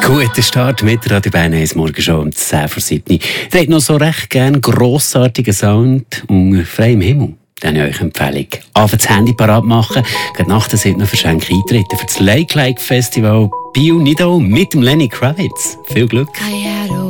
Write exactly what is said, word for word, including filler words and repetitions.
Guter Start mit Radio Bern eins morgen schon um zehn vor sieben. Ihr habt noch so recht gerne grossartigen Sound unter freiem Himmel. Dann habe ich euch Empfehlung. Abends das Handy parat machen. Gerade nach der Siebten verschenke Eintritte für das Lake Like Festival Biel Nidau mit dem Lenny Kravitz. Viel Glück!